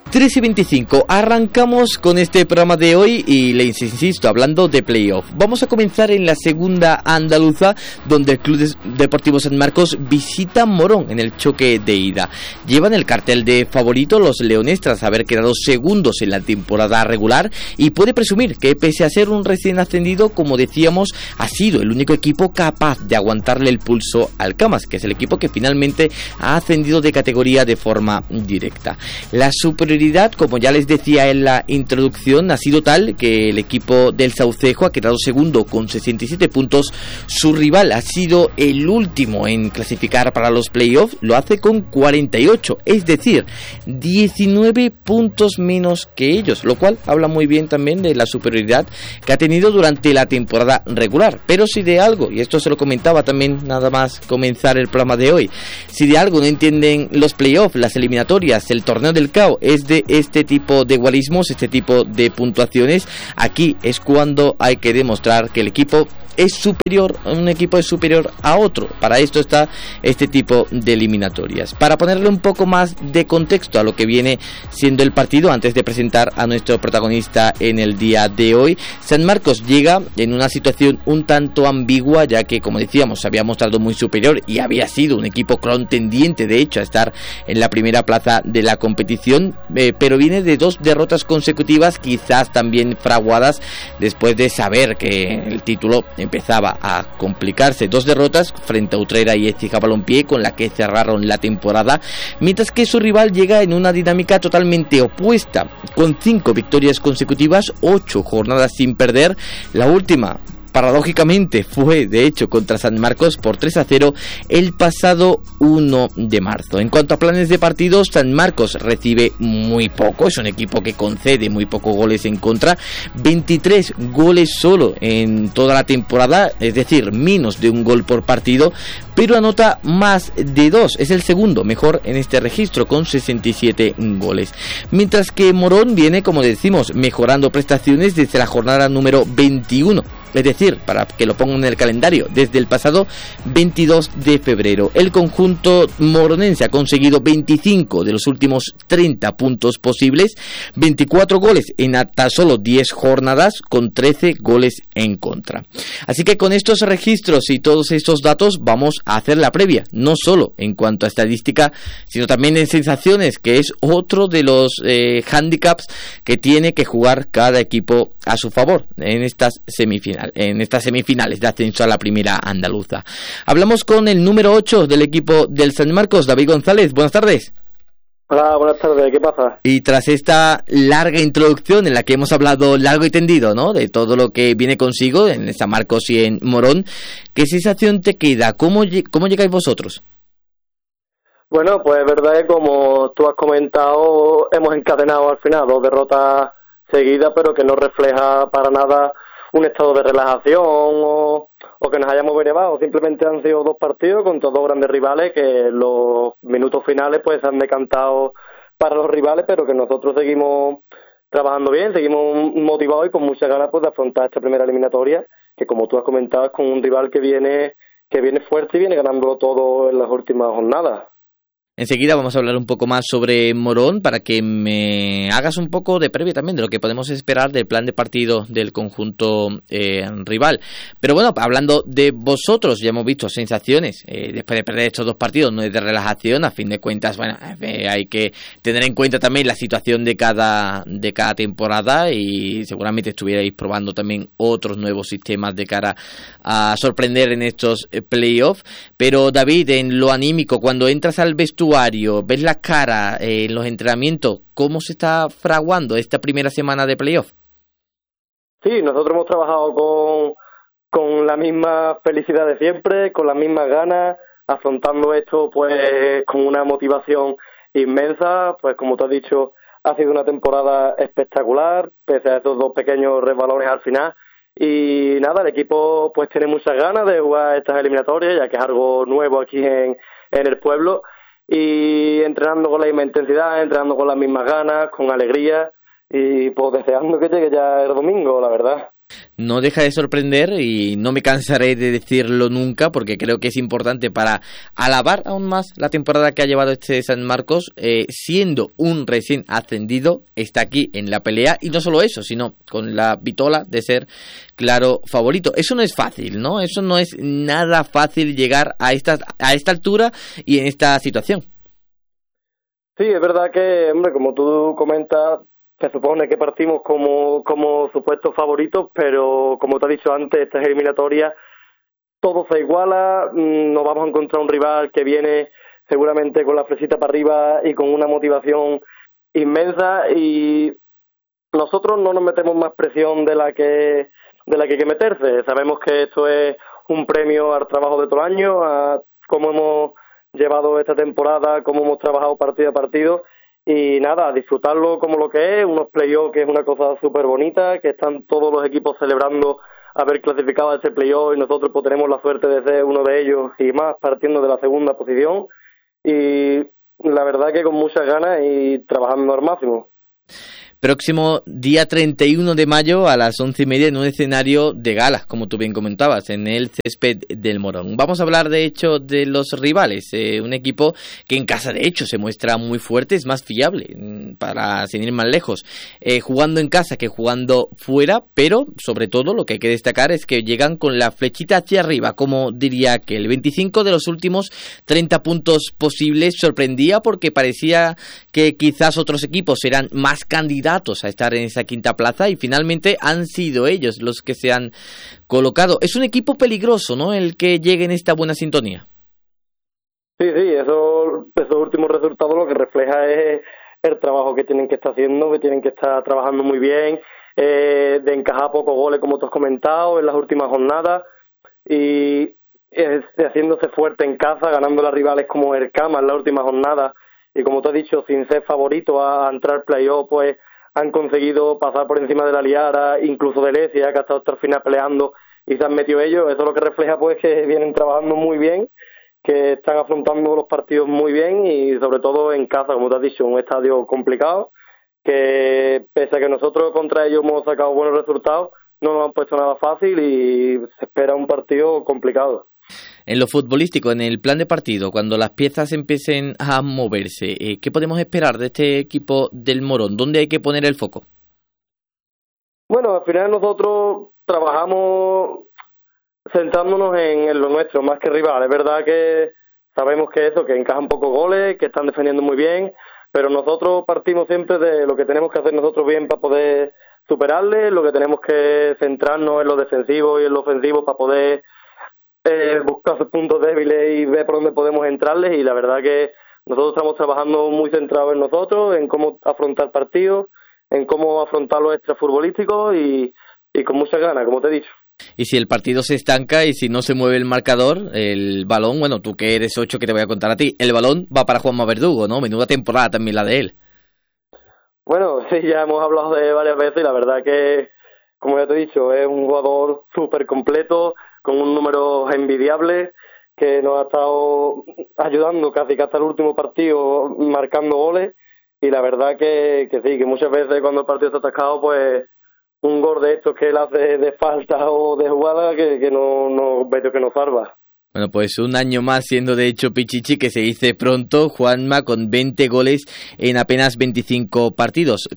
13:25, arrancamos con este programa de hoy y les insisto, hablando de playoff. Vamos a comenzar en la segunda andaluza, donde el Club Deportivo San Marcos visita Morón en el choque de ida. Llevan el cartel de favorito los leones tras haber quedado segundos en la temporada regular y puede presumir que pese a ser un recién ascendido, como decíamos, ha sido el único equipo capaz de aguantarle el pulso al Camas, que es el equipo que finalmente ha ascendido de categoría de forma directa. La superioridad, como ya les decía en la introducción, ha sido tal que el equipo del Saucejo ha quedado segundo con 67 puntos. Su rival ha sido el último en clasificar para los playoffs, lo hace con 48, es decir, 19 puntos menos que ellos, lo cual habla muy bien también de la superioridad que ha tenido durante la temporada regular. Pero si de algo, y esto se lo comentaba también nada más comenzar el programa de hoy, si de algo no entienden los playoffs, las eliminatorias, el torneo del CAO, es de este tipo de igualismos, este tipo de puntuaciones. Aquí es cuando hay que demostrar que el equipo es superior, un equipo es superior a otro. Para esto está este tipo de eliminatorias. Para ponerle un poco más de contexto a lo que viene siendo el partido, antes de presentar a nuestro protagonista en el día de hoy, San Marcos llega en una situación un tanto ambigua, ya que, como decíamos, se había mostrado muy superior y había sido un equipo contendiente, de hecho, a estar en la primera plaza de la competición, pero viene de 2 derrotas consecutivas, quizás también fraguadas después de saber que el título empezaba a complicarse. 2 derrotas frente a Utrera y Écija Balompié, con la que cerraron la temporada, mientras que su rival llega en una dinámica totalmente opuesta, con 5 victorias consecutivas, 8 jornadas sin perder. La última, paradójicamente, fue de hecho contra San Marcos por 3-0 el pasado 1 de marzo. En cuanto a planes de partidos, San Marcos recibe muy poco, es un equipo que concede muy pocos goles en contra, 23 goles solo en toda la temporada, es decir, menos de un gol por partido, pero anota más de 2, es el segundo mejor en este registro con 67 goles. Mientras que Morón viene, como decimos, mejorando prestaciones desde la jornada número 21. Es decir, para que lo pongan en el calendario, desde el pasado 22 de febrero. El conjunto moronense ha conseguido 25 de los últimos 30 puntos posibles, 24 goles en tan solo 10 jornadas, con 13 goles en contra. Así que con estos registros y todos estos datos vamos a hacer la previa, no solo en cuanto a estadística, sino también en sensaciones, que es otro de los handicaps que tiene que jugar cada equipo a su favor en estas semifinales de ascenso a la primera andaluza. Hablamos con el número 8 del equipo del San Marcos, David González. Buenas tardes. Hola, buenas tardes, ¿qué pasa? Y tras esta larga introducción en la que hemos hablado largo y tendido, ¿no?, de todo lo que viene consigo en San Marcos y en Morón, ¿qué sensación te queda? ¿Cómo llegáis vosotros? Bueno, pues es verdad que, como tú has comentado, hemos encadenado al final 2 derrotas seguidas, pero que no refleja para nada un estado de relajación o que nos hayamos elevado. Simplemente han sido 2 partidos contra 2 grandes rivales que en los minutos finales pues se han decantado para los rivales, pero que nosotros seguimos trabajando bien, seguimos motivados y con muchas ganas pues de afrontar esta primera eliminatoria, que, como tú has comentado, es con un rival que viene fuerte y viene ganándolo todo en las últimas jornadas. Enseguida vamos a hablar un poco más sobre Morón, para que me hagas un poco de previa también de lo que podemos esperar del plan de partido del conjunto rival. Pero bueno, hablando de vosotros, ya hemos visto sensaciones después de perder estos 2 partidos, no es de relajación, a fin de cuentas, bueno, hay que tener en cuenta también la situación de cada temporada, y seguramente estuvierais probando también otros nuevos sistemas de cara a sorprender en estos playoffs. Pero David, en lo anímico, cuando entras al vestuario, ves la cara en los entrenamientos, ¿cómo se está fraguando esta primera semana de playoff? Sí, nosotros hemos trabajado con la misma felicidad de siempre, con las mismas ganas, afrontando esto pues con una motivación inmensa. Pues, como tú has dicho, ha sido una temporada espectacular, pese a esos 2 pequeños resbalones al final. Y nada, el equipo pues tiene muchas ganas de jugar estas eliminatorias, ya que es algo nuevo aquí en el pueblo. Y entrenando con la misma intensidad, entrenando con las mismas ganas, con alegría, y pues deseando que llegue ya el domingo, la verdad. No deja de sorprender y no me cansaré de decirlo nunca porque creo que es importante para alabar aún más la temporada que ha llevado este San Marcos, siendo un recién ascendido, está aquí en la pelea y no solo eso, sino con la vitola de ser claro favorito. Eso no es fácil, ¿no? Eso no es nada fácil llegar a esta altura y en esta situación. Sí, es verdad que, hombre, como tú comentas, se supone que partimos como supuestos favoritos, pero como te he dicho antes, estas eliminatorias, todo se iguala, nos vamos a encontrar un rival que viene seguramente con la flechita para arriba y con una motivación inmensa y nosotros no nos metemos más presión de la que hay que meterse. Sabemos que esto es un premio al trabajo de todo el año, a cómo hemos llevado esta temporada, cómo hemos trabajado partido a partido y nada, disfrutarlo como lo que es, unos playoffs que es una cosa súper bonita, que están todos los equipos celebrando haber clasificado a este playoff y nosotros pues tenemos la suerte de ser uno de ellos y más partiendo de la segunda posición y la verdad que con muchas ganas y trabajando al máximo. Próximo día 31 de mayo a las 11:30 en un escenario de gala, como tú bien comentabas, en el césped del Morón. Vamos a hablar, de hecho, de los rivales. Un equipo que en casa, de hecho, se muestra muy fuerte, es más fiable, para sin ir más lejos, jugando en casa que jugando fuera, pero, sobre todo, lo que hay que destacar es que llegan con la flechita hacia arriba, como diría que el 25 de los últimos 30 puntos posibles sorprendía porque parecía que quizás otros equipos eran más candidatos a estar en esa quinta plaza y finalmente han sido ellos los que se han colocado. Es un equipo peligroso, ¿no?, el que llegue en esta buena sintonía. Sí, esos últimos resultados lo que refleja es el trabajo que tienen que estar haciendo, que tienen que estar trabajando muy bien, de encajar pocos goles como tú has comentado en las últimas jornadas y haciéndose fuerte en casa, ganando a rivales como el Cama en la última jornada y como te he dicho, sin ser favorito a entrar playoff, pues han conseguido pasar por encima de la Liara, incluso de Lecia, que ha estado hasta el final peleando y se han metido ellos. Eso lo que refleja pues que vienen trabajando muy bien, que están afrontando los partidos muy bien y sobre todo en casa, como te has dicho, un estadio complicado, que pese a que nosotros contra ellos hemos sacado buenos resultados, no nos han puesto nada fácil y se espera un partido complicado. En lo futbolístico, en el plan de partido, cuando las piezas empiecen a moverse, ¿qué podemos esperar de este equipo del Morón? ¿Dónde hay que poner el foco? Bueno, al final nosotros trabajamos centrándonos en lo nuestro, más que rival. Es verdad que sabemos que encajan pocos goles, que están defendiendo muy bien, pero nosotros partimos siempre de lo que tenemos que hacer nosotros bien para poder superarles, lo que tenemos que centrarnos en lo defensivo y en lo ofensivo para poder buscar sus puntos débiles y ver por dónde podemos entrarles y la verdad que nosotros estamos trabajando muy centrados en nosotros, en cómo afrontar partidos, en cómo afrontar los extrafutbolísticos y con muchas ganas, como te he dicho. Y si el partido se estanca y si no se mueve el marcador, el balón, bueno, tú que eres 8, que te voy a contar a ti, el balón va para Juanma Verdugo, ¿no? Menuda temporada también la de él. Bueno, sí, ya hemos hablado de varias veces y la verdad que, como ya te he dicho, es un jugador súper completo, con un número envidiable, que nos ha estado ayudando casi que hasta el último partido marcando goles y la verdad que sí, que muchas veces cuando el partido está atascado, pues un gol de estos que él hace de falta o de jugada que no salva. Bueno, pues un año más siendo de hecho Pichichi, que se dice pronto, Juanma con 20 goles en apenas 25 partidos,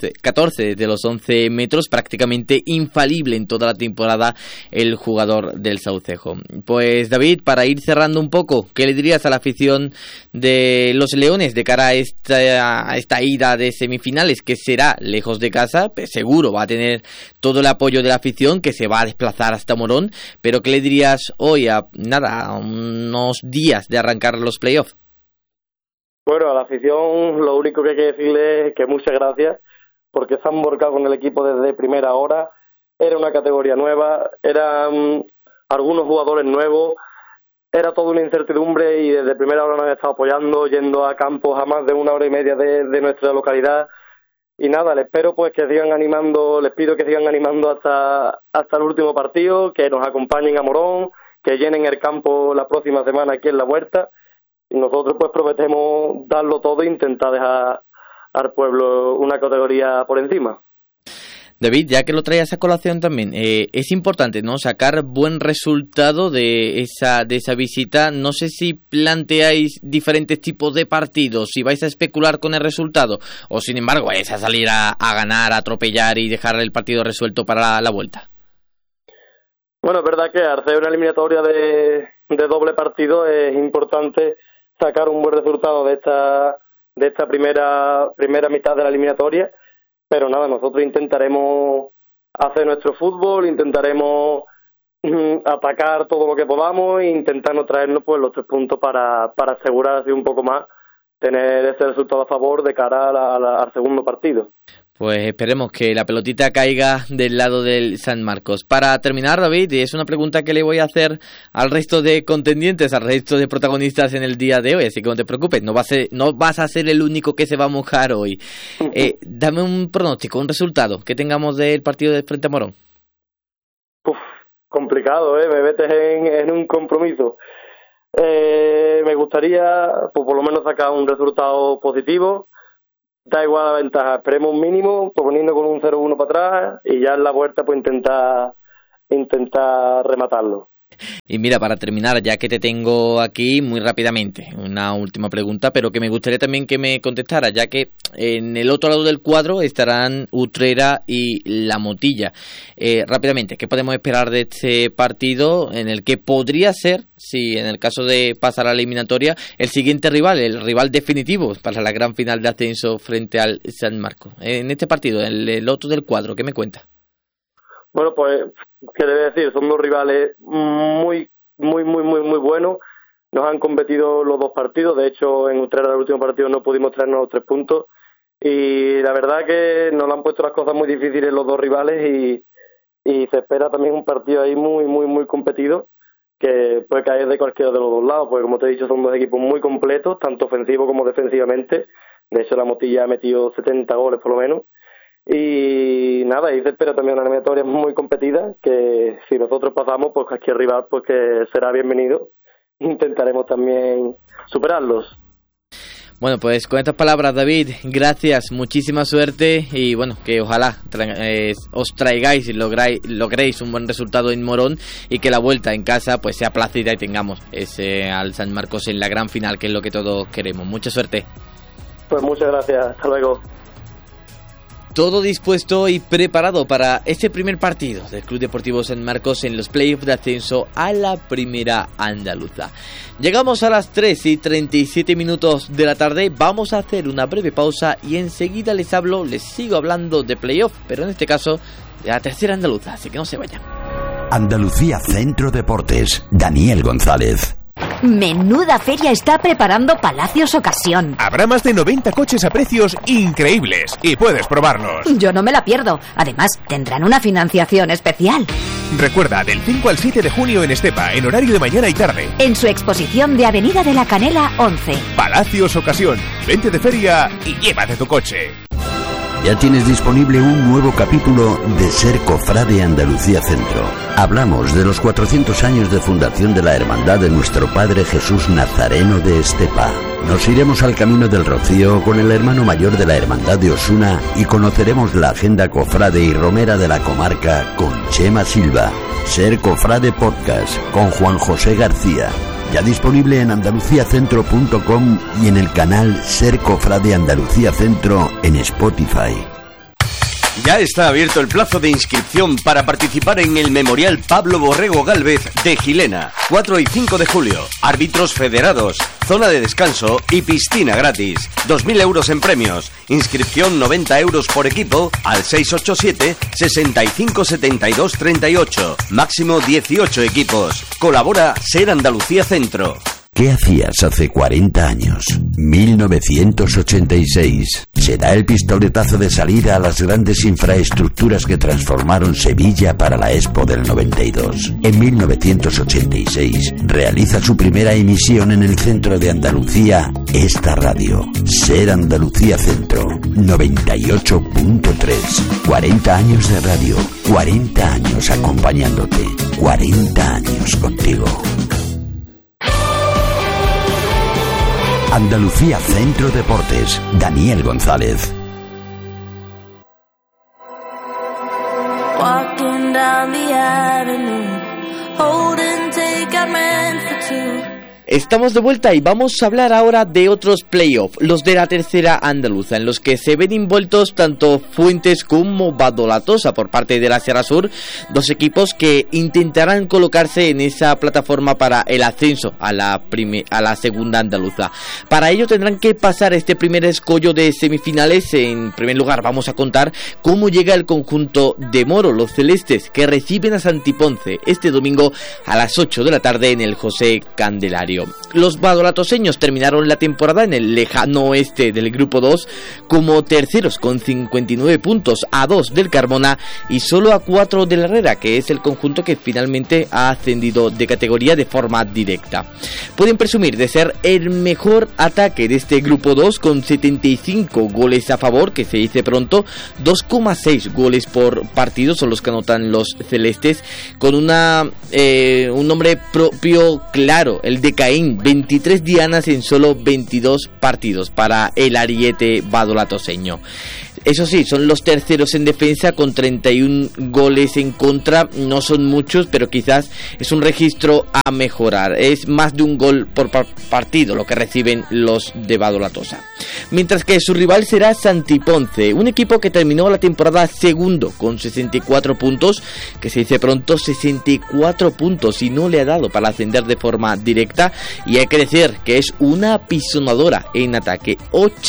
14 de los 11 metros, prácticamente infalible en toda la temporada el jugador del Saucejo. Pues David, para ir cerrando un poco, ¿qué le dirías a la afición de los Leones de cara a esta ida de semifinales, que será lejos de casa? Pues seguro va a tener todo el apoyo de la afición, que se va a desplazar hasta Morón, pero ¿qué le dirías hoy a unos días de arrancar los playoffs? Bueno, a la afición lo único que hay que decirle es que muchas gracias, porque se han volcado con el equipo desde primera hora. Era una categoría nueva, eran algunos jugadores nuevos, era toda una incertidumbre y desde primera hora nos han estado apoyando, yendo a campos a más de 1 hora y media de nuestra localidad. Y nada, les pido que sigan animando hasta el último partido, que nos acompañen a Morón, que llenen el campo la próxima semana aquí en la Huerta y nosotros pues prometemos darlo todo e intentar dejar al pueblo una categoría por encima. David, ya que lo traías a colación también, es importante, ¿no?, sacar buen resultado de esa visita. No sé si planteáis diferentes tipos de partidos, si vais a especular con el resultado, o sin embargo vais a salir a ganar, a atropellar y dejar el partido resuelto para la vuelta. Bueno, es verdad que al ser una eliminatoria de doble partido es importante sacar un buen resultado de esta primera mitad de la eliminatoria. Pero nada, nosotros intentaremos hacer nuestro fútbol, intentaremos atacar todo lo que podamos e intentarnos traernos pues los 3 puntos para asegurar así un poco más tener ese resultado a favor de cara al segundo partido. Pues esperemos que la pelotita caiga del lado del San Marcos. Para terminar, David, es una pregunta que le voy a hacer al resto de contendientes, al resto de protagonistas en el día de hoy, así que no te preocupes, no vas a ser el único que se va a mojar hoy. Dame un pronóstico, un resultado que tengamos del partido de frente a Morón. Complicado, me metes en un compromiso. Me gustaría, pues, por lo menos sacar un resultado positivo. Da igual la ventaja, esperemos un mínimo, proponiendo con un 0-1 para atrás y ya en la vuelta pues intentar rematarlo. Y mira, para terminar, ya que te tengo aquí, muy rápidamente, una última pregunta, pero que me gustaría también que me contestara, ya que en el otro lado del cuadro estarán Utrera y La Motilla. Rápidamente, ¿qué podemos esperar de este partido en el que podría ser, si en el caso de pasar a la eliminatoria, el siguiente rival, el rival definitivo para la gran final de ascenso frente al San Marcos? En este partido, el otro del cuadro, ¿qué me cuenta? Bueno, pues, ¿qué debe decir? Son 2 rivales muy buenos. Nos han competido los 2 partidos. De hecho, en Utrera, el último partido, no pudimos traernos los 3 puntos. Y la verdad que nos han puesto las cosas muy difíciles los 2 rivales y se espera también un partido ahí muy competido que puede caer de cualquiera de los 2 lados. Porque, como te he dicho, son 2 equipos muy completos, tanto ofensivo como defensivamente. De hecho, La Motilla ha metido 70 goles por lo menos. Y nada, y se espera también una eliminatoria muy competida, que si nosotros pasamos, pues cualquier rival pues que será bienvenido. Intentaremos también superarlos. Bueno, pues con estas palabras, David, gracias, muchísima suerte y bueno, que ojalá os traigáis y logréis un buen resultado en Morón y que la vuelta en casa pues sea plácida y tengamos ese al San Marcos en la gran final, que es lo que todos queremos. Mucha suerte. Pues muchas gracias, hasta luego. Todo dispuesto y preparado para este primer partido del Club Deportivo San Marcos en los playoffs de ascenso a la Primera Andaluza. Llegamos a las 3:37 de la tarde, vamos a hacer una breve pausa y enseguida les sigo hablando de playoff, pero en este caso de la Tercera Andaluza, así que no se vayan. Andalucía Centro Deportes, Daniel González. Menuda feria está preparando Palacios Ocasión. Habrá más de 90 coches a precios increíbles y puedes probarlos. Yo no me la pierdo. Además, tendrán una financiación especial. Recuerda, del 5 al 7 de junio en Estepa, en horario de mañana y tarde. En su exposición de Avenida de la Canela 11. Palacios Ocasión. Vente de feria y llévate tu coche. Ya tienes disponible un nuevo capítulo de Ser Cofrade Andalucía Centro. Hablamos de los 400 años de fundación de la Hermandad de Nuestro Padre Jesús Nazareno de Estepa. Nos iremos al Camino del Rocío con el hermano mayor de la Hermandad de Osuna y conoceremos la agenda cofrade y romera de la comarca con Chema Silva. Ser Cofrade Podcast con Juan José García. Ya disponible en andaluciacentro.com y en el canal Ser Cofrade Andalucía Centro en Spotify. Ya está abierto el plazo de inscripción para participar en el Memorial Pablo Borrego Gálvez de Gilena, 4 y 5 de julio. Árbitros federados, zona de descanso y piscina gratis. 2.000 euros en premios. Inscripción 90 euros por equipo al 687 65 72 38. Máximo 18 equipos. Colabora Ser Andalucía Centro. ¿Qué hacías hace 40 años? 1986. Se da el pistoletazo de salida a las grandes infraestructuras que transformaron Sevilla para la Expo del 92. En 1986 realiza su primera emisión en el centro de Andalucía esta radio. Ser Andalucía Centro 98.3. 40 años de radio, 40 años acompañándote, 40 años contigo. Andalucía Centro Deportes, Daniel González. walking down the avenue, holding takeout meant for two. Estamos de vuelta y vamos a hablar ahora de otros playoffs, los de la tercera andaluza, en los que se ven envueltos tanto Fuentes como Badolatosa por parte de la Sierra Sur, dos equipos que intentarán colocarse en esa plataforma para el ascenso a la segunda andaluza. Para ello tendrán que pasar este primer escollo de semifinales. En primer lugar vamos a contar cómo llega el conjunto de Moro, los celestes, que reciben a Santiponce este domingo a las 8 de la tarde en el José Candelario. Los badolatoseños terminaron la temporada en el lejano oeste del grupo 2 como terceros con 59 puntos, a 2 del Carmona y solo a 4 del Herrera, que es el conjunto que finalmente ha ascendido de categoría de forma directa. Pueden presumir de ser el mejor ataque de este grupo 2 con 75 goles a favor, que se dice pronto, 2,6 goles por partido son los que anotan los celestes, con un nombre propio claro, el de Caín, 23 dianas en solo 22 partidos para el ariete badolatoseño. Eso sí, son los terceros en defensa con 31 goles en contra. No son muchos, pero quizás es un registro a mejorar. Es más de un gol por partido lo que reciben los de Badolatosa. Mientras que su rival será Santiponce, un equipo que terminó la temporada segundo con 64 puntos, que se dice pronto, 64 puntos y no le ha dado para ascender de forma directa. Y hay que decir que es una apisonadora en ataque,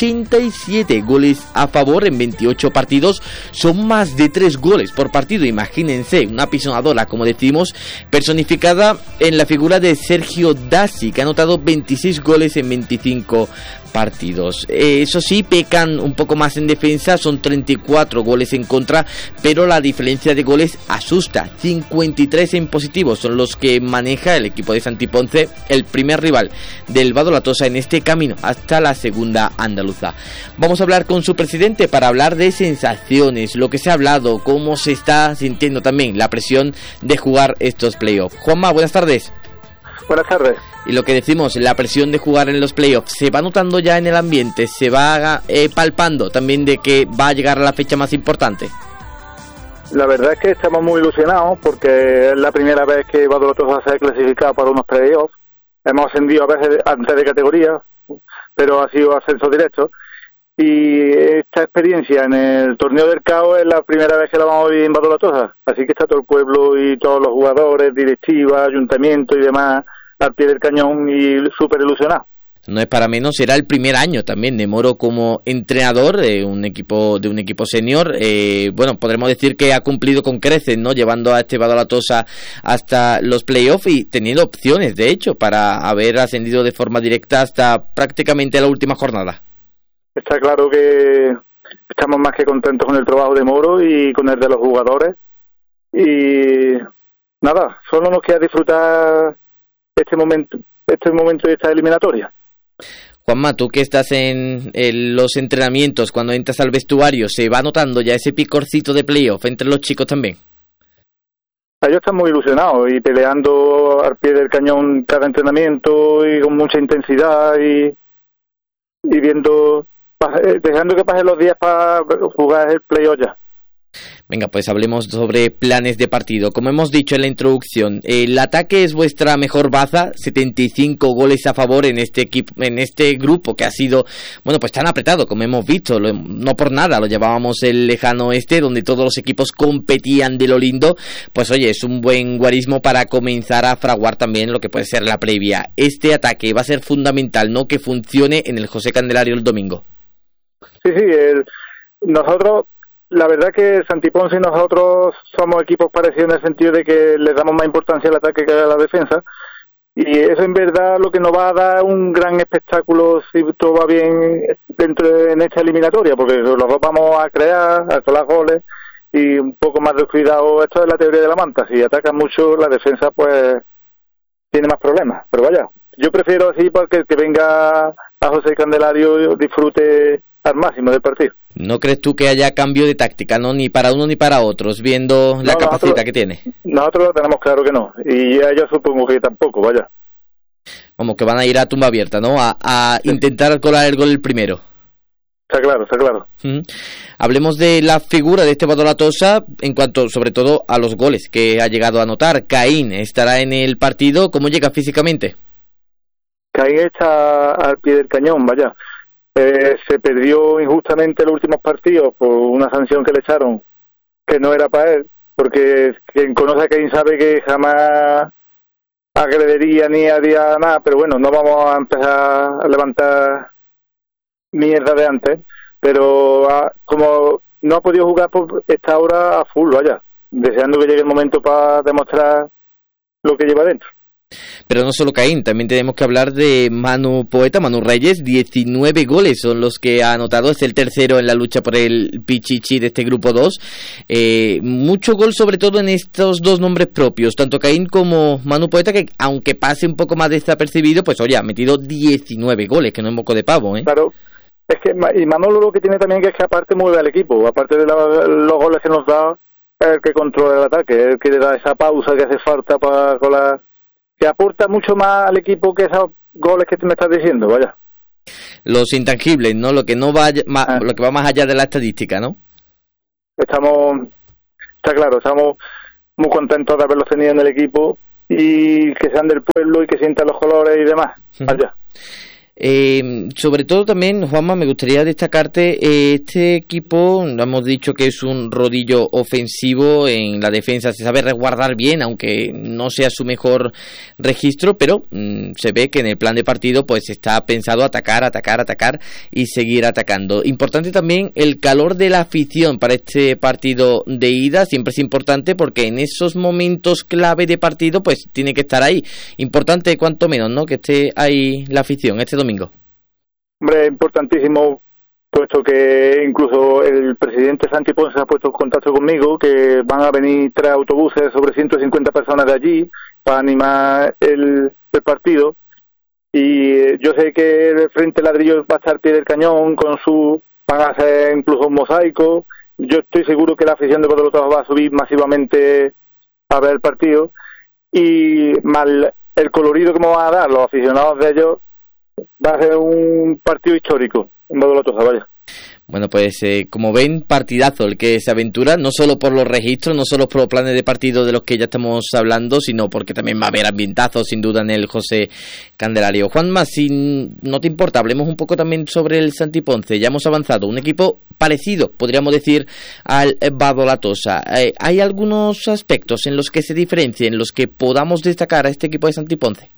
87 goles a favor en 28 partidos, son más de 3 goles por partido. Imagínense, una apisonadora, como decimos, personificada en la figura de Sergio Dassi, que ha anotado 26 goles en 25 partidos. Eso sí, pecan un poco más en defensa, son 34 goles en contra, pero la diferencia de goles asusta, 53 en positivo son los que maneja el equipo de Santiponce, el primer rival del Badolatosa en este camino hasta la segunda andaluza. Vamos a hablar con su presidente para hablar de sensaciones, lo que se ha hablado, cómo se está sintiendo también la presión de jugar estos playoffs. Juanma, buenas tardes. Buenas tardes. Y lo que decimos, la presión de jugar en los playoffs, ¿se va notando ya en el ambiente? ¿Se va palpando también de que va a llegar a la fecha más importante? La verdad es que estamos muy ilusionados porque es la primera vez que Badolatosa se ha clasificado para unos playoffs. Hemos ascendido a veces antes de categoría, pero ha sido ascenso directo. Y esta experiencia en el torneo del CAO es la primera vez que la vamos a vivir en Badolatosa. Así que está todo el pueblo y todos los jugadores, directiva, ayuntamiento y demás al pie del cañón y súper ilusionado. No es para menos, será el primer año también de Moro como entrenador de un equipo senior. Bueno, podremos decir que ha cumplido con creces, ¿no? Llevando a este Badolatosa hasta los playoffs y teniendo opciones, de hecho, para haber ascendido de forma directa hasta prácticamente la última jornada. Está claro que estamos más que contentos con el trabajo de Moro y con el de los jugadores. Y nada, solo nos queda disfrutar este momento y esta eliminatoria. Juanma, tú que estás en los entrenamientos, cuando entras al vestuario, ¿se va notando ya ese picorcito de playoff entre los chicos también? Ellos están muy ilusionados y peleando al pie del cañón cada entrenamiento y con mucha intensidad y viendo, dejando que pasen los días para jugar el playoff ya. Venga, pues hablemos sobre planes de partido. Como hemos dicho en la introducción, el ataque es vuestra mejor baza, 75 goles a favor en este equipo, en este grupo que ha sido, bueno, pues tan apretado como hemos visto, no por nada lo llevábamos el lejano oeste, donde todos los equipos competían de lo lindo. Pues oye, es un buen guarismo para comenzar a fraguar también lo que puede ser la previa. Este ataque va a ser fundamental, ¿no?, que funcione en el José Candelario el domingo. Sí, nosotros, la verdad que Santiponce y nosotros somos equipos parecidos en el sentido de que le damos más importancia al ataque que a la defensa, y eso en verdad lo que nos va a dar un gran espectáculo si todo va bien en esta eliminatoria, porque los dos vamos a crear, a colar goles y un poco más de cuidado. Esto es la teoría de la manta, si atacan mucho la defensa pues tiene más problemas, pero vaya, yo prefiero así porque que venga a José Candelario disfrute al máximo del partido. ¿No crees tú que haya cambio de táctica, no, ni para uno ni para otros, viendo la capacidad que tiene? Nosotros lo tenemos claro que no, y yo supongo que tampoco, vaya. Como que van a ir a tumba abierta, ¿no? A intentar colar el gol el primero. Está claro, está claro. Hablemos de la figura de este Badalatosa en cuanto, sobre todo, a los goles que ha llegado a anotar. Caín estará en el partido. ¿Cómo llega físicamente? Caín está al pie del cañón, vaya. Se perdió injustamente los últimos partidos por una sanción que le echaron, que no era para él, porque quien conoce a Caín sabe que jamás agrediría ni haría nada, pero bueno, no vamos a empezar a levantar mierda de antes, pero como no ha podido jugar, pues está ahora a full, vaya, deseando que llegue el momento para demostrar lo que lleva dentro. Pero no solo Caín, también tenemos que hablar de Manu Poeta, Manu Reyes. 19 goles son los que ha anotado, es el tercero en la lucha por el Pichichi de este grupo 2. Mucho gol, sobre todo en estos dos nombres propios, tanto Caín como Manu Poeta, que aunque pase un poco más desapercibido, pues oye, ha metido 19 goles, que no es moco de pavo, ¿eh? Claro, es que y Manolo lo que tiene también que es que aparte mueve al equipo, aparte de los goles que nos da, es el que controla el ataque, es el que le da esa pausa que hace falta para con la... que aporta mucho más al equipo que esos goles que tú me estás diciendo, vaya. Los intangibles, ¿no? Lo que no va lo que va más allá de la estadística, ¿no? Está claro, estamos muy contentos de haberlos tenido en el equipo y que sean del pueblo y que sientan los colores y demás, vaya. Sobre todo también, Juanma, me gustaría destacarte este equipo. Hemos dicho que es un rodillo ofensivo en la defensa, se sabe resguardar bien, aunque no sea su mejor registro, pero se ve que en el plan de partido pues está pensado atacar y seguir atacando. Importante también el calor de la afición para este partido de ida, siempre es importante porque en esos momentos clave de partido pues tiene que estar ahí. Importante cuanto menos, ¿no?, que esté ahí la afición este domingo. Hombre, importantísimo, puesto que incluso el presidente Santi Ponce se ha puesto en contacto conmigo, que van a venir 3 autobuses sobre 150 personas de allí para animar el partido, y yo sé que el Frente Ladrillo va a estar al pie del cañón van a hacer incluso un mosaico. Yo estoy seguro que la afición de Badalatosa va a subir masivamente a ver el partido, y mal el colorido que me van a dar los aficionados de ellos, va a ser un partido histórico en Badalatosa, vaya. Bueno, pues como ven, partidazo el que se aventura, no solo por los registros, no solo por los planes de partido de los que ya estamos hablando, sino porque también va a haber ambientazos sin duda en el José Candelario. Juanma, si no te importa, hablemos un poco también sobre el Santi Ponce. Ya hemos avanzado, un equipo parecido, podríamos decir, al Badalatosa. ¿Hay algunos aspectos en los que se diferencien, en los que podamos destacar a este equipo de Santi Ponce?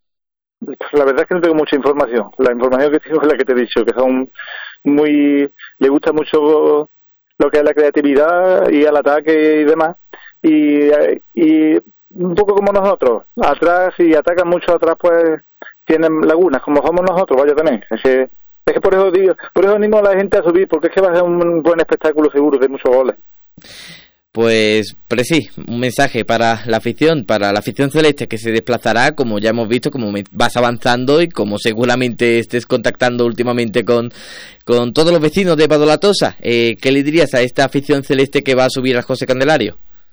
La verdad es que no tengo mucha información. La información que tengo es la que te he dicho, que son le gusta mucho lo que es la creatividad y el ataque y demás, y un poco como nosotros, atrás, si atacan mucho atrás, pues tienen lagunas, como somos nosotros, vaya también. Es que por eso animo a la gente a subir, porque es que va a ser un buen espectáculo seguro de muchos goles. Pues sí, un mensaje para la afición celeste, que se desplazará, como ya hemos visto, como vas avanzando y como seguramente estés contactando últimamente con todos los vecinos de Badalatosa. ¿Qué le dirías a esta afición celeste que va a subir al José Candelario?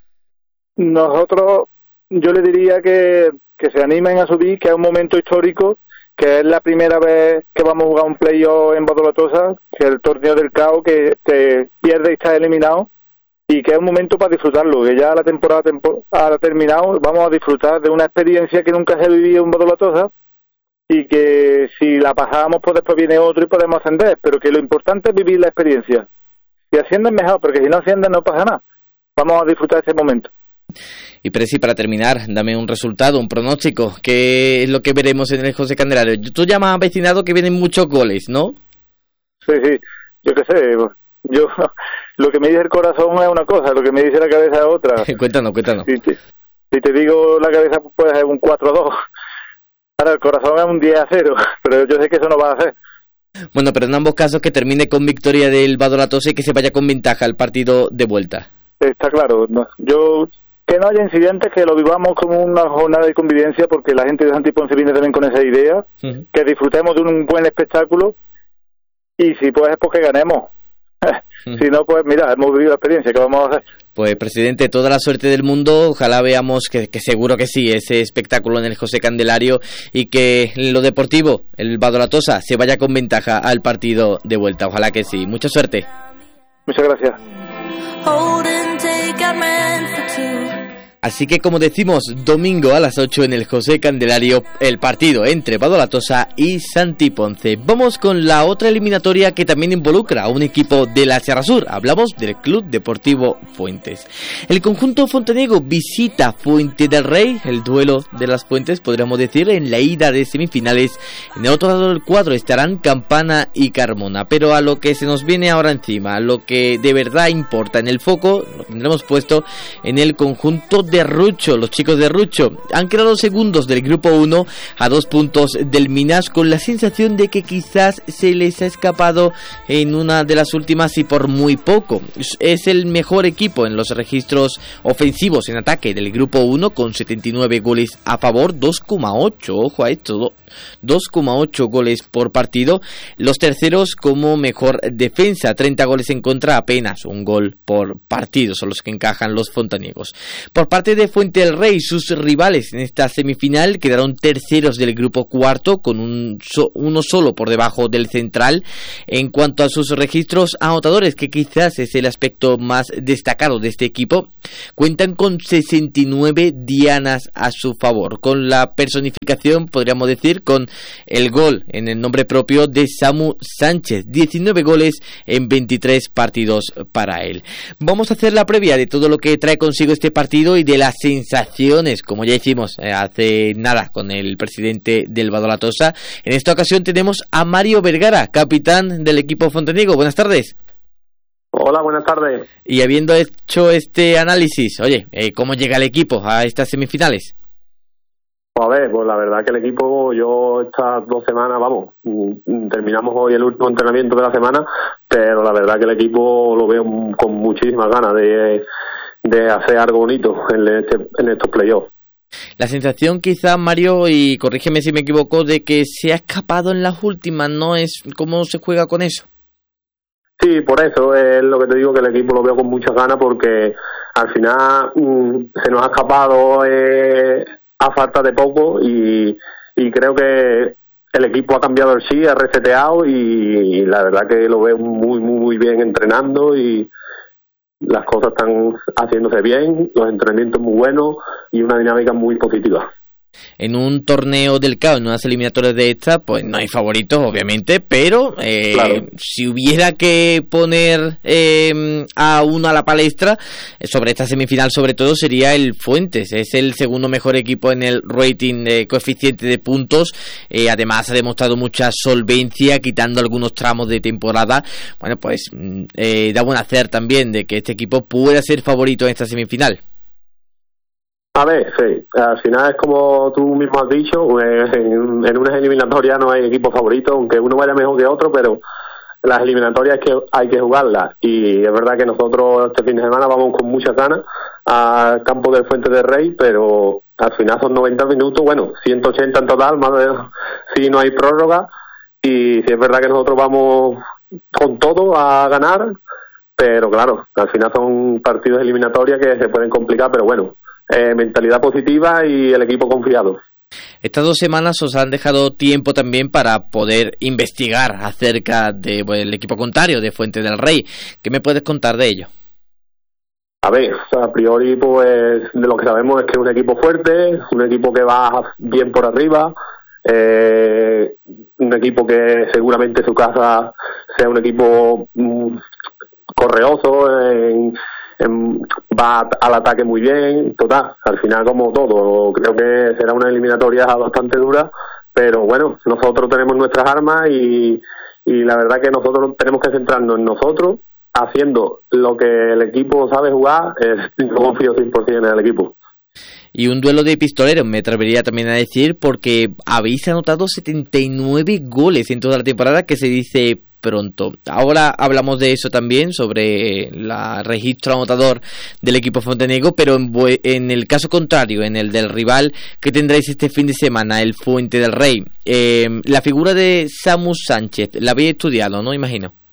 Yo le diría que se animen a subir, que es un momento histórico, que es la primera vez que vamos a jugar un playoff en Badalatosa, que es el torneo del CAO, que te pierde y estás eliminado, y que es un momento para disfrutarlo, que ya la temporada ha terminado, vamos a disfrutar de una experiencia que nunca se ha vivido en Badalatosa, y que si la pasamos pues después viene otro y podemos ascender, pero que lo importante es vivir la experiencia. Si ascienden mejor, porque si no ascienden no pasa nada. Vamos a disfrutar ese momento. Y Presi, para terminar, dame un resultado, un pronóstico. ¿Qué es lo que veremos en el José Candelario? Tú ya me has vecinado que vienen muchos goles, ¿no? Sí, yo qué sé. Lo que me dice el corazón es una cosa, lo que me dice la cabeza es otra. Cuéntanos. Si te digo la cabeza, pues es un 4-2. Ahora el corazón es un 10-0, pero yo sé que eso no va a hacer. Bueno, pero en ambos casos que termine con victoria del Badalatosa y que se vaya con ventaja al partido de vuelta. Está claro. Que no haya incidentes, que lo vivamos como una jornada de convivencia, porque la gente de Santi Ponce viene también con esa idea, que disfrutemos de un buen espectáculo, y si pues es porque ganemos. Si no, pues mira, hemos vivido la experiencia, ¿qué vamos a hacer? Pues, presidente, toda la suerte del mundo. Ojalá veamos que seguro que sí, ese espectáculo en el José Candelario, y que lo deportivo, el Badalatosa, se vaya con ventaja al partido de vuelta. Ojalá que sí. Mucha suerte. Muchas gracias. Así que, como decimos, domingo a las 8 en el José Candelario, el partido entre Badalatosa y Santi Ponce. Vamos con la otra eliminatoria que también involucra a un equipo de la Sierra Sur. Hablamos del Club Deportivo Fuentes. El conjunto fontaniego visita Fuente del Rey, el duelo de las Fuentes, podríamos decir, en la ida de semifinales. En el otro lado del cuadro estarán Campana y Carmona. Pero a lo que se nos viene ahora encima, lo que de verdad importa en el foco, lo tendremos puesto en el conjunto de Rucho. Los chicos de Rucho han quedado segundos del grupo 1 a 2 puntos del Minas, con la sensación de que quizás se les ha escapado en una de las últimas y por muy poco. Es el mejor equipo en los registros ofensivos en ataque del grupo 1 con 79 goles a favor, 2,8, ojo a esto, 2,8 goles por partido. Los terceros como mejor defensa, 30 goles en contra, apenas un gol por partido son los que encajan los fontaniegos. Por parte de Fuente del Rey, sus rivales en esta semifinal quedaron terceros del grupo cuarto con uno solo por debajo del central. En cuanto a sus registros anotadores, que quizás es el aspecto más destacado de este equipo, cuentan con 69 dianas a su favor, con la personificación, podríamos decir, con el gol en el nombre propio de Samu Sánchez, 19 goles en 23 partidos para él. Vamos a hacer la previa de todo lo que trae consigo este partido y de las sensaciones, como ya hicimos hace nada con el presidente del Badalatosa. En esta ocasión tenemos a Mario Vergara, capitán del equipo fontaniego. Buenas tardes. Hola, buenas tardes. Y habiendo hecho este análisis, oye, ¿cómo llega el equipo a estas semifinales? A ver, pues la verdad que el equipo, yo estas 2 semanas, terminamos hoy el último entrenamiento de la semana, pero la verdad que el equipo lo veo con muchísimas ganas de hacer algo bonito en estos playoffs. La sensación quizá, Mario, y corrígeme si me equivoco, de que se ha escapado en las últimas, ¿no? Es ¿cómo se juega con eso? Sí, por eso es lo que te digo, que el equipo lo veo con muchas ganas, porque al final se nos ha escapado a falta de poco, y creo que el equipo ha cambiado el sí, ha reseteado, y la verdad que lo veo muy, muy, muy bien entrenando, y las cosas están haciéndose bien, los entrenamientos muy buenos y una dinámica muy positiva. En un torneo del CAO, en unas eliminatorias de esta, pues no hay favoritos, obviamente, pero claro, si hubiera que poner a uno a la palestra sobre esta semifinal, sobre todo, sería el Fuentes. Es el segundo mejor equipo en el rating de coeficiente de puntos. Además, ha demostrado mucha solvencia, quitando algunos tramos de temporada. Bueno, pues da buen hacer también de que este equipo pueda ser favorito en esta semifinal. A ver, sí, al final es como tú mismo has dicho, en unas eliminatorias no hay equipo favorito, aunque uno vaya mejor que otro, pero las eliminatorias hay que jugarlas, y es verdad que nosotros este fin de semana vamos con muchas ganas al campo del Fuente del Rey, pero al final son 90 minutos, bueno, 180 en total, más de si no hay prórroga, y si es verdad que nosotros vamos con todo a ganar, pero claro, al final son partidos eliminatorios que se pueden complicar, pero bueno, mentalidad positiva y el equipo confiado. Estas 2 semanas os han dejado tiempo también para poder investigar acerca del equipo contrario de Fuente del Rey. ¿Qué me puedes contar de ello? A ver, a priori, pues de lo que sabemos es que es un equipo fuerte, un equipo que va bien por arriba, un equipo que seguramente su casa sea un equipo correoso, va al ataque muy bien, total, al final como todo, creo que será una eliminatoria bastante dura, pero bueno, nosotros tenemos nuestras armas y la verdad que nosotros tenemos que centrarnos en nosotros, haciendo lo que el equipo sabe jugar. Yo confío 100% en el equipo. Y un duelo de pistoleros, me atrevería también a decir, porque habéis anotado 79 goles en toda la temporada, que se dice pronto. Ahora hablamos de eso también, sobre el registro anotador del equipo fontaniego, pero en el caso contrario, en el del rival que tendréis este fin de semana, el Fuente del Rey, la figura de Samu Sánchez, la habéis estudiado, ¿no? Imagino.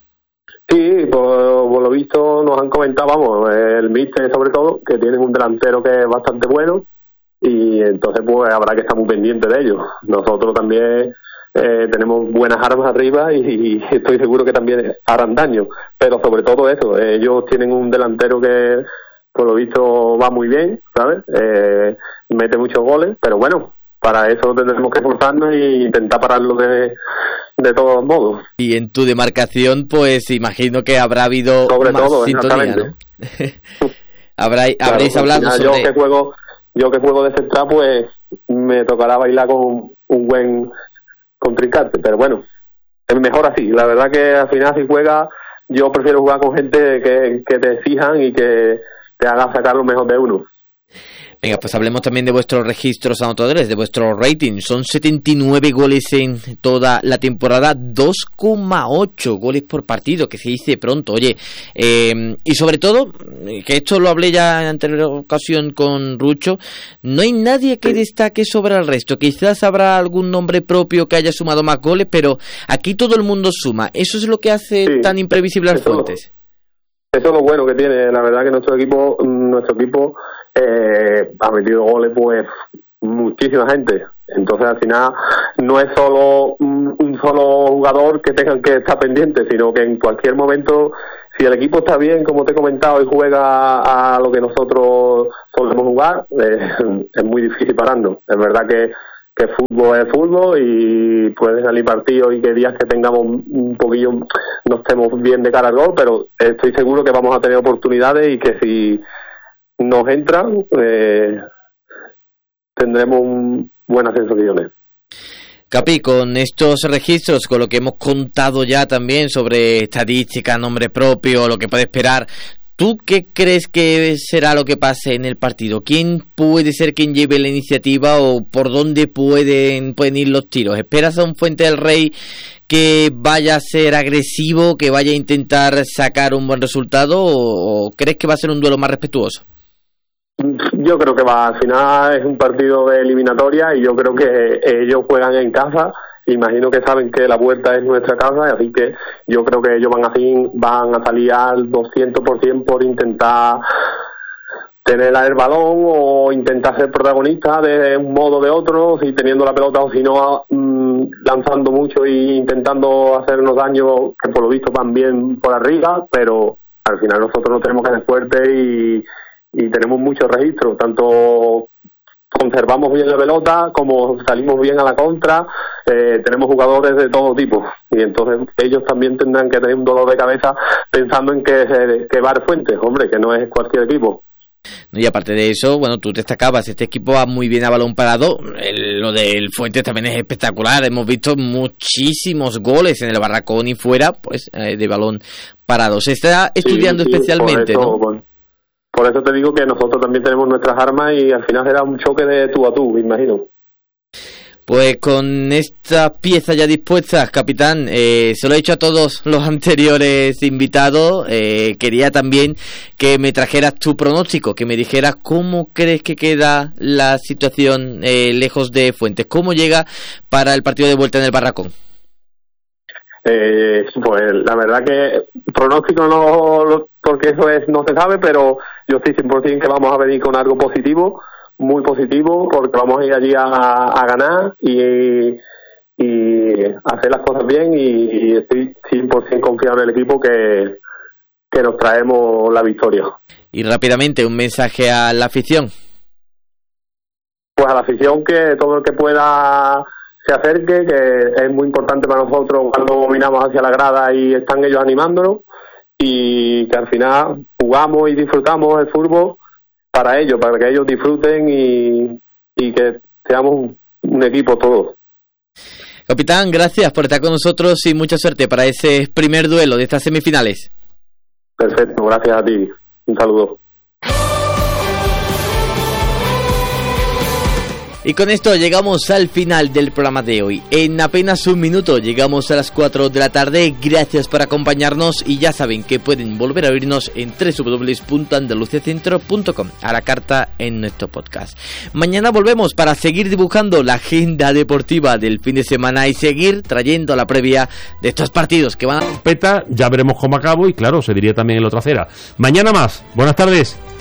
Sí, por lo visto nos han comentado, vamos, el míster sobre todo, que tienen un delantero que es bastante bueno y entonces pues habrá que estar muy pendiente de ellos. Nosotros también tenemos buenas armas arriba y estoy seguro que también harán daño, pero sobre todo eso, ellos tienen un delantero que por lo visto va muy bien, ¿sabes? Mete muchos goles, pero bueno, para eso tendremos que esforzarnos e intentar pararlo de todos modos. Y en tu demarcación, pues imagino que habrá habido sobre más todo, sintonía, ¿no? Habréis claro, hablado sobre... Yo que juego de central, pues me tocará bailar con un buen contrincante, pero bueno, es mejor así. La verdad que al final si juegas, yo prefiero jugar con gente que te exijan y que te haga sacar lo mejor de uno. Venga, pues hablemos también de vuestros registros anotadores, de vuestro rating. Son 79 goles en toda la temporada, 2,8 goles por partido, que se dice pronto. Oye, y sobre todo, que esto lo hablé ya en anterior ocasión con Rucho, no hay nadie que destaque sobre el resto. Quizás habrá algún nombre propio que haya sumado más goles, pero aquí todo el mundo suma. Eso es lo que hace tan imprevisible al Fuentes. Eso es lo bueno que tiene, la verdad que nuestro equipo ha metido goles pues muchísima gente, entonces al final no es solo un solo jugador que tengan que estar pendiente, sino que en cualquier momento, si el equipo está bien, como te he comentado, y juega a lo que nosotros solemos jugar, es muy difícil pararnos. Es verdad que fútbol es fútbol y pueden salir partidos y que días que tengamos un poquillo no estemos bien de cara al gol, pero estoy seguro que vamos a tener oportunidades y que si nos entran tendremos buenas sensaciones. Capi, con estos registros, con lo que hemos contado ya también sobre estadística, nombre propio, lo que puede esperar, ¿tú qué crees que será lo que pase en el partido? ¿Quién puede ser quien lleve la iniciativa o por dónde pueden ir los tiros? ¿Esperas a un Fuente del Rey que vaya a ser agresivo, que vaya a intentar sacar un buen resultado o crees que va a ser un duelo más respetuoso? Yo creo que al final es un partido de eliminatoria y yo creo que ellos juegan en casa. Imagino que saben que la puerta es nuestra casa, así que yo creo que ellos van a salir al 200% por intentar tener el balón o intentar ser protagonista de un modo o de otro, si teniendo la pelota o si no lanzando mucho e intentando hacernos daño, que por lo visto van bien por arriba, pero al final nosotros no tenemos que ser fuertes y tenemos muchos registros, tanto conservamos bien la pelota como salimos bien a la contra, tenemos jugadores de todo tipo y entonces ellos también tendrán que tener un dolor de cabeza pensando en que va al Fuentes, hombre, que no es cualquier equipo. Y aparte de eso, bueno, tú destacabas, este equipo va muy bien a balón parado, lo del Fuentes también es espectacular, hemos visto muchísimos goles en el Barracón y fuera, pues, de balón parado. Se está estudiando especialmente, por eso, ¿no? Por eso te digo que nosotros también tenemos nuestras armas y al final será un choque de tú a tú, me imagino. Pues con estas piezas ya dispuestas, capitán, se lo he dicho a todos los anteriores invitados, quería también que me trajeras tu pronóstico, que me dijeras cómo crees que queda la situación lejos de Fuentes, cómo llega para el partido de vuelta en el Barracón. Pues la verdad que pronóstico no, porque eso no se sabe, pero yo estoy 100% que vamos a venir con algo positivo, muy positivo, porque vamos a ir allí a ganar y hacer las cosas bien y estoy 100% confiado en el equipo que nos traemos la victoria. Y rápidamente un mensaje a la afición. Pues a la afición que todo el que pueda se acerque, que es muy importante para nosotros cuando miramos hacia la grada y están ellos animándonos y que al final jugamos y disfrutamos el fútbol para ellos, para que ellos disfruten y que seamos un equipo todos. Capitán, gracias por estar con nosotros y mucha suerte para ese primer duelo de estas semifinales. Perfecto, gracias a ti. Un saludo. Y con esto llegamos al final del programa de hoy. En apenas un minuto llegamos a las 4 de la tarde. Gracias por acompañarnos y ya saben que pueden volver a oírnos en www.andaluciacentro.com, a la carta en nuestro podcast. Mañana volvemos para seguir dibujando la agenda deportiva del fin de semana y seguir trayendo la previa de estos partidos que van a... Ya veremos cómo acabo y claro, se diría también en la otra acera. Mañana más. Buenas tardes.